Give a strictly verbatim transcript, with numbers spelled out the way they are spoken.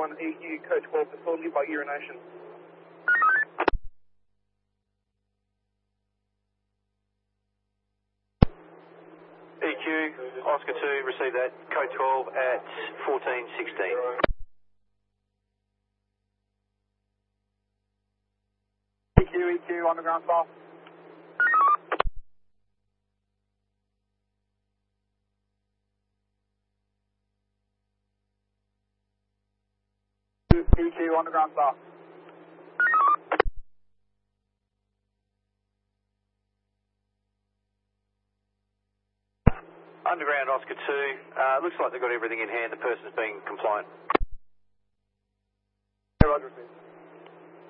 one, E Q, code twelve, facility by urination. E Q, Oscar two, receive that, code twelve at fourteen sixteen. E Q, E Q, underground staff. E Q, underground staff. Underground Oscar two, uh, looks like they've got everything in hand, the person's being compliant. Roger,